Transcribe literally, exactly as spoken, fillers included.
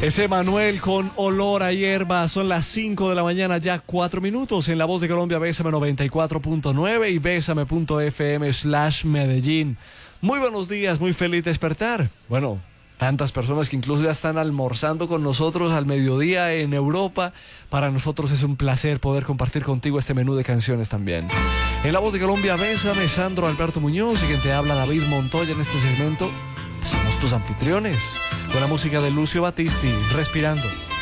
Es Emanuel con Olor a Hierba. Son las cinco de la mañana, ya cuatro minutos. En La Voz de Colombia, Bésame noventa y cuatro punto nueve y bésame.fm slash Medellín. Muy buenos días, muy feliz despertar. Bueno, tantas personas que incluso ya están almorzando con nosotros al mediodía en Europa. Para nosotros es un placer poder compartir contigo este menú de canciones también. En La Voz de Colombia, Bésame, Sandro Alberto Muñoz y quien te habla, David Montoya, en este segmento. Somos tus anfitriones, con la música de Lucio Battisti, Respirando.